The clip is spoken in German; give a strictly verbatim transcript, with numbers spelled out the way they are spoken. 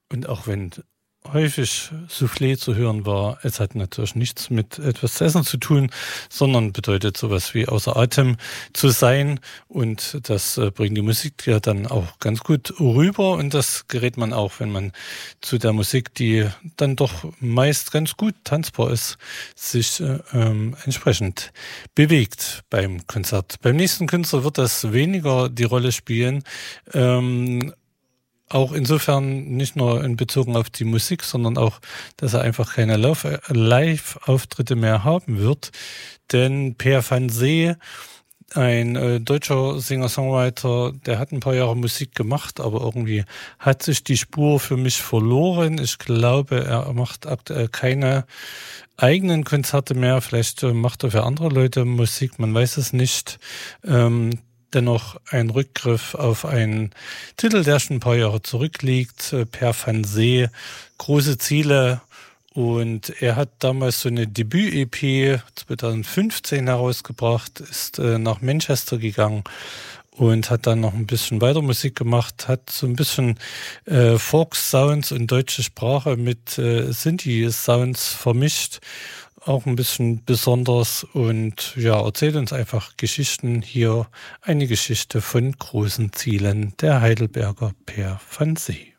Und auch wenn häufig Soufflé zu hören war, es hat natürlich nichts mit etwas zu essen zu tun, sondern bedeutet sowas wie außer Atem zu sein. Und das äh, bringt die Musik ja dann auch ganz gut rüber. Und das gerät man auch, wenn man zu der Musik, die dann doch meist ganz gut tanzbar ist, sich äh, ähm, entsprechend bewegt beim Konzert. Beim nächsten Künstler wird das weniger die Rolle spielen. Ähm, Auch insofern nicht nur in Bezug auf die Musik, sondern auch, dass er einfach keine Live-Auftritte mehr haben wird. Denn Per van See, ein äh, deutscher Singer-Songwriter, der hat ein paar Jahre Musik gemacht, aber irgendwie hat sich die Spur für mich verloren. Ich glaube, er macht aktuell keine eigenen Konzerte mehr. Vielleicht äh, macht er für andere Leute Musik, man weiß es nicht. Ähm, Dennoch ein Rückgriff auf einen Titel, der schon ein paar Jahre zurückliegt, Per van See, große Ziele. Und er hat damals so eine Debüt-E P zwanzig fünfzehn herausgebracht, ist äh, nach Manchester gegangen und hat dann noch ein bisschen weiter Musik gemacht, hat so ein bisschen äh, Folk-Sounds und deutsche Sprache mit äh, Sinti-Sounds vermischt. Auch ein bisschen besonders und ja, erzählt uns einfach Geschichten. Hier eine Geschichte von großen Zielen, der Heidelberger Per van See.